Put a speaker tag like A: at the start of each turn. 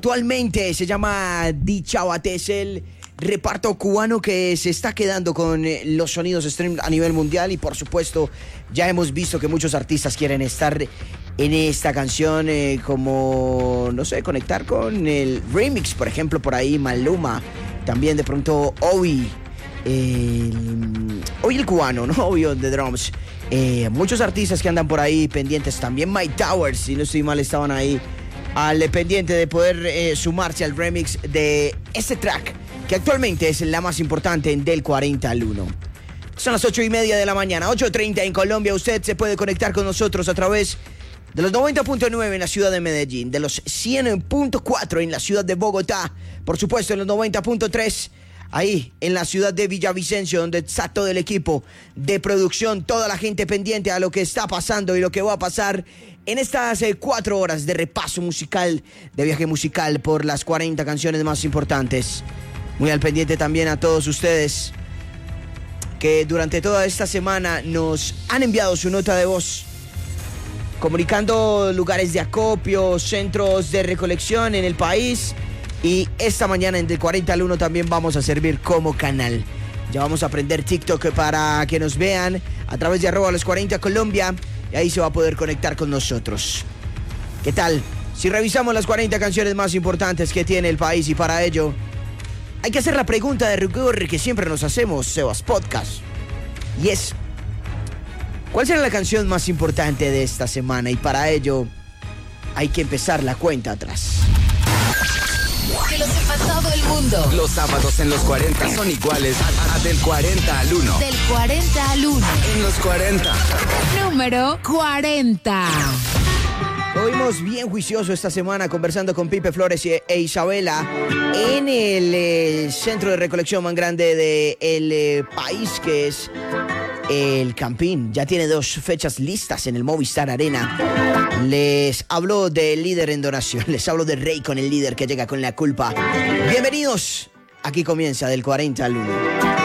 A: actualmente se llama Dichabate, es el reparto cubano que se está quedando con los sonidos stream a nivel mundial y por supuesto ya hemos visto que muchos artistas quieren estar en esta canción como, no sé, conectar con el remix, por ejemplo, por ahí Maluma, también de pronto Obi, hoy el cubano, ¿no? Obvio, de drums. Muchos artistas que andan por ahí pendientes, también Mike Towers, si no estoy mal, estaban ahí al pendiente de poder sumarse al remix de este track, que actualmente es la más importante en Del 40 al 1. Son las 8:30 de la mañana, 8:30 en Colombia. Usted se puede conectar con nosotros a través de los 90.9 en la ciudad de Medellín, de los 100.4 en la ciudad de Bogotá, por supuesto en los 90.3 ahí en la ciudad de Villavicencio, donde está todo el equipo de producción, toda la gente pendiente a lo que está pasando y lo que va a pasar en estas 4 horas de repaso musical, de viaje musical por las 40 canciones más importantes. Muy al pendiente también a todos ustedes que durante toda esta semana nos han enviado su nota de voz, comunicando lugares de acopio, centros de recolección en el país. Y esta mañana en Del 40 al 1 también vamos a servir como canal. Ya vamos a aprender TikTok para que nos vean a través de @los40 Colombia. Y ahí se va a poder conectar con nosotros. ¿Qué tal? Si revisamos las 40 canciones más importantes que tiene el país, y para ello hay que hacer la pregunta de rigor que siempre nos hacemos, Sebas Podcast. Y es, ¿cuál será la canción más importante de esta semana? Y para ello hay que empezar la cuenta atrás.
B: Que lo sepa todo el mundo.
C: Los sábados en los 40 son iguales a Del 40 al 1.
B: Del 40 al 1.
C: En los 40.
B: Número 40.
A: Lo vimos bien juicioso esta semana conversando con Pipe Flores e Isabela en el centro de recolección más grande del país, que es el Campín. Ya tiene 2 fechas listas en el Movistar Arena. Les hablo del líder en donación, les hablo de Raycon, el líder que llega con la culpa. Bienvenidos, aquí comienza Del 40 al 1.